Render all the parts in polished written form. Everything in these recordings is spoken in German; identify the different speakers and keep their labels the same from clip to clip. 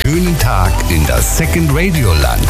Speaker 1: schönen Tag in das Second Radio Land.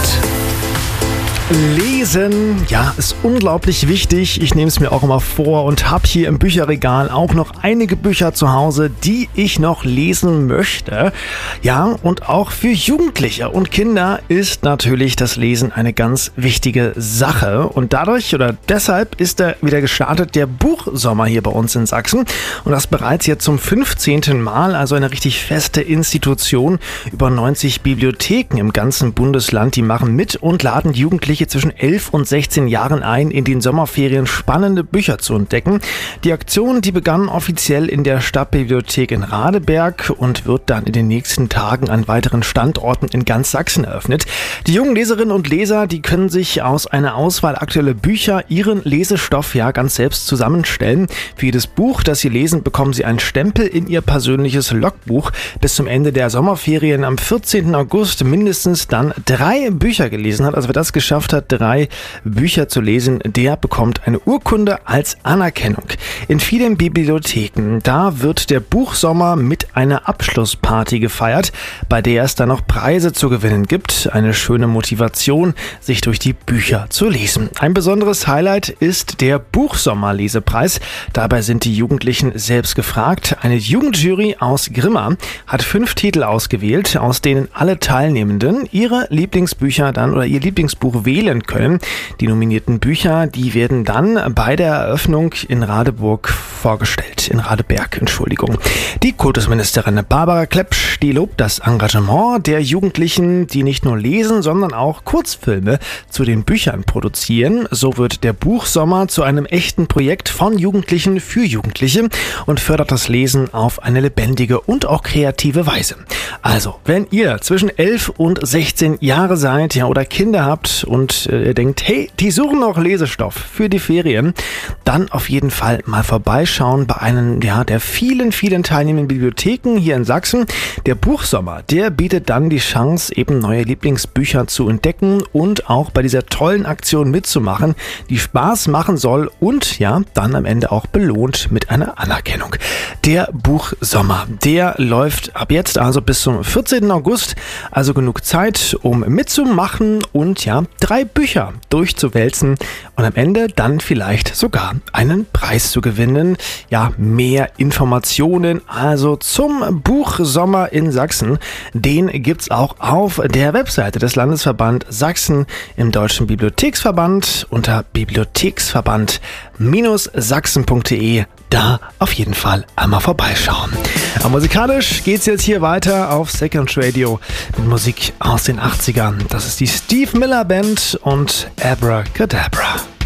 Speaker 2: Lesen, ja, ist unglaublich wichtig. Ich nehme es mir auch immer vor und habe hier im Bücherregal auch noch einige Bücher zu Hause, die ich noch lesen möchte. Ja, und auch für Jugendliche und Kinder ist natürlich das Lesen eine ganz wichtige Sache. Und deshalb ist wieder gestartet der Buchsommer hier bei uns in Sachsen. Und das bereits jetzt zum 15. Mal, also eine richtig feste Institution. Über 90 Bibliotheken im ganzen Bundesland, die machen mit und laden Jugendliche zwischen 11 und 16 Jahren ein, in den Sommerferien spannende Bücher zu entdecken. Die Aktion, die begann offiziell in der Stadtbibliothek in Radeberg und wird dann in den nächsten Tagen an weiteren Standorten in ganz Sachsen eröffnet. Die jungen Leserinnen und Leser, die können sich aus einer Auswahl aktueller Bücher ihren Lesestoff ja ganz selbst zusammenstellen. Für jedes Buch, das sie lesen, bekommen sie einen Stempel in ihr persönliches Logbuch. Bis zum Ende der Sommerferien am 14. August mindestens dann 3 Bücher gelesen hat. Also wer das geschafft hat, 3 Bücher zu lesen, der bekommt eine Urkunde als Anerkennung. In vielen Bibliotheken, da wird der Buchsommer mit einer Abschlussparty gefeiert, bei der es dann noch Preise zu gewinnen gibt. Eine schöne Motivation, sich durch die Bücher zu lesen. Ein besonderes Highlight ist der Buchsommer-Lesepreis. Dabei sind die Jugendlichen selbst gefragt. Eine Jugendjury aus Grimma hat 5 Titel ausgewählt, aus denen alle Teilnehmenden ihre Lieblingsbücher dann oder ihr Lieblingsbuch wählen können. Die nominierten Bücher, die werden dann bei der Eröffnung in Radeberg vorgestellt. Die Kultusministerin Barbara Klepsch, die lobt das Engagement der Jugendlichen, die nicht nur lesen, sondern auch Kurzfilme zu den Büchern produzieren. So wird der Buchsommer zu einem echten Projekt von Jugendlichen für Jugendliche und fördert das Lesen auf eine lebendige und auch kreative Weise. Also, wenn ihr zwischen 11 und 16 Jahre seid, ja, oder Kinder habt und ihr denkt, hey, die suchen noch Lesestoff für die Ferien, dann auf jeden Fall mal vorbeischauen bei einem der vielen teilnehmenden Bibliotheken hier in Sachsen. Der Buchsommer, der bietet dann die Chance, eben neue Lieblingsbücher zu entdecken und auch bei dieser tollen Aktion mitzumachen, die Spaß machen soll und ja, dann am Ende auch belohnt mit einer Anerkennung. Der Buchsommer, der läuft ab jetzt also bis zum 14. August, also genug Zeit, um mitzumachen und ja, 3 Bücher durchzuwälzen und am Ende dann vielleicht sogar einen Preis zu gewinnen. Ja, mehr Informationen also zum Buchsommer in Sachsen, den gibt's auch auf der Webseite des Landesverband Sachsen im Deutschen Bibliotheksverband unter bibliotheksverband-sachsen.de. Da auf jeden Fall einmal vorbeischauen. Aber musikalisch geht's jetzt hier weiter auf Second Radio mit Musik aus den 80ern. Das ist die Steve Miller Band und Abracadabra.